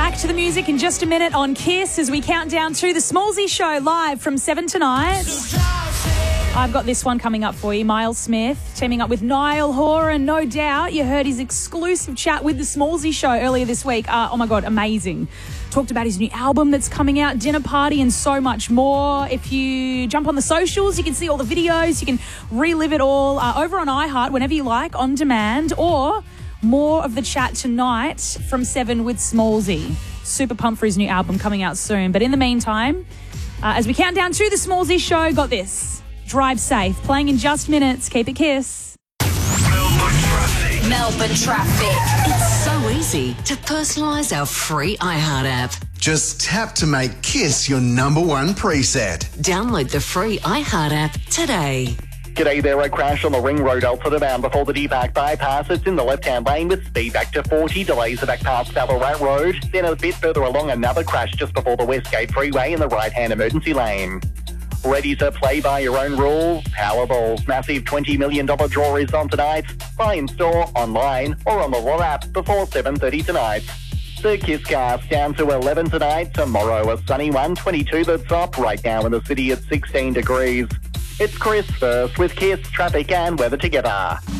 Back to the music in just a minute on Kiss as we count down to the Smallsy Show live from 7 tonight. I've got this one coming up for you. Miles Smith teaming up with Niall Horan. No doubt you heard his exclusive chat with the Smallsy Show earlier this week. Oh my God, amazing. Talked about his new album that's coming out, Dinner Party, and so much more. If you jump on the socials, you can see all the videos. You can relive it all over on iHeart whenever you like, on demand, or more of the chat tonight from 7 with Smallsy. Super pumped for his new album coming out soon. But in the meantime, as we count down to the Smallsy Show, got this. Drive safe. Playing in just minutes. Keep it Kiss. Melbourne Traffic. It's so easy to personalise our free iHeart app. Just tap to make Kiss your number one preset. Download the free iHeart app today. G'day there, a crash on the Ring Road Alfred bound before the D-Back bypass. It's in the left-hand lane with speed back to 40. Delays are back past Ballarat Road. Then a bit further along, another crash just before the Westgate Freeway in the right-hand emergency lane. Ready to play by your own rules? Powerball's massive $20 million draw is on tonight. Buy in store, online, or on the Law app before 7:30 tonight. The Kiss Cast down to 11 tonight. Tomorrow a sunny one, 22 the top. Right now in the city at 16 degrees. It's Chris first with Kiss, traffic and weather together.